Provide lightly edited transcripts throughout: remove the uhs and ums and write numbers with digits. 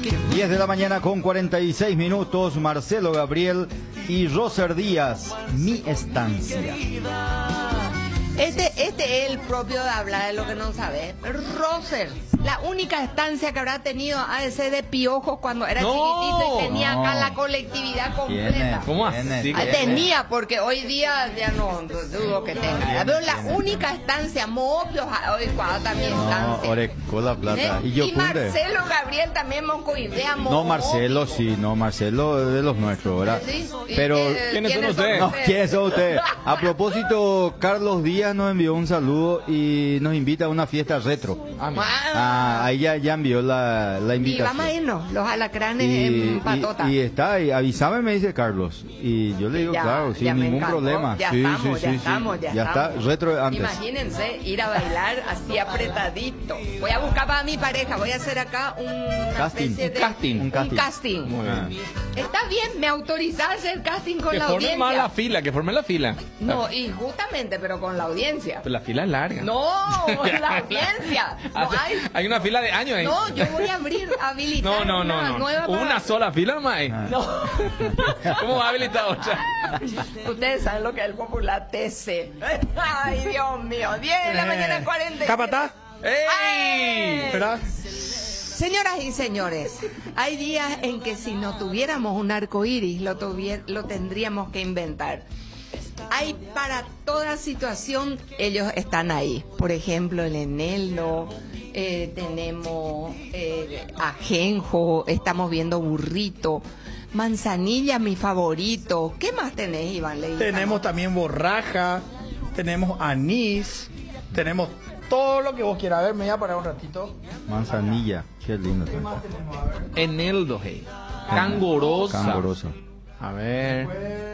10 de la mañana con 46 minutos, Marcelo Gabriel y Roser Díaz, Mi Estancia. Este es el propio de hablar de lo que no sabe. Roser, la única estancia que habrá tenido ha de ser de piojos cuando era chiquitito y tenía acá la colectividad completa. ¿Cómo así? Tenía, porque hoy día ya no dudo que tenga. Pero la única estancia, Mopios, hoy cuadra mi estancia. Orecola plata. Y Marcelo Gabriel también idea. No, Marcelo sí, no, Marcelo es de los nuestros, ¿verdad? Sí. Pero ¿quiénes son ustedes? No, ¿quiénes son ustedes? A propósito, Carlos Díaz nos envió un saludo y nos invita a una fiesta retro. Ahí ya envió la Y invitación. vamos a irnos, los alacranes en patota. Y está ahí, avísame, me dice Carlos. Y yo le digo, Ya, claro, sin ya me ningún encantó. problema. Ya Sí, estamos, sí, ya sí, estamos, sí. ya Ya está, estamos. retro de antes. Imagínense ir a bailar así apretadito. Voy a buscar para mi pareja, voy a hacer acá una Casting. especie de... Un casting. Muy bien. Está bien, me autorizás a hacer casting con Que la formen más audiencia. la fila, que formen la fila. No, y justamente, pero con la audiencia. Pero la fila es larga. No, la audiencia. No hay... una fila de años ahí. No, yo voy a habilitar No. una nueva para- Una sola fila nomás hay. No. ¿Cómo va a habilitar otra? Ustedes saben lo que es el popular TC. Ay, Dios mío. 10 de la mañana 40. ¿Capataz? ¡Ey! ¿Verdad? Señoras y señores, hay días en que si no tuviéramos un arco iris, lo tendríamos que inventar. Hay para toda situación, ellos están ahí. Por ejemplo, el eneldo, tenemos ajenjo, estamos viendo burrito, manzanilla, mi favorito. ¿Qué más tenés, Iván? Tenemos también borraja, tenemos anís, tenemos todo lo que vos quieras. A ver, me voy a parar un ratito. Manzanilla, qué lindo. ¿Qué más tenemos? A ver. Eneldo, hey. Cangorosa. Cangorosa. A ver.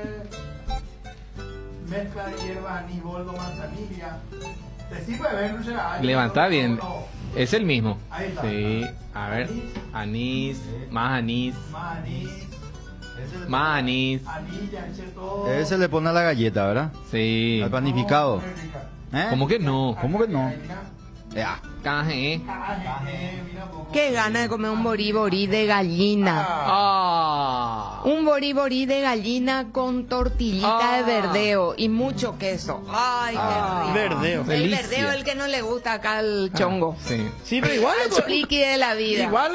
Mezcla de hierbas, anís, boldo, manzanilla. Decí, puede ver, Luchera. Levanta bien. Es el mismo. Ahí está. Sí. A ver. Anís. Más anís. Más anís. Más anís. Anís, ya eché todo. Ese le pone a la galleta, ¿verdad? Sí. Al panificado. Muy rica. ¿Eh? ¿Cómo que no? ¿Cómo que no? Mira. Ya. Caje. Mira un poco. Qué gana de comer un boriborí de gallina. Ah. Un boriborí de gallina con tortillita de verdeo y mucho queso. Ay, qué rico. Verdeo. El Delicia. verdeo es el que no le gusta acá al chongo. Sí. Sí, pero igual. Al pliqui de la vida. Igual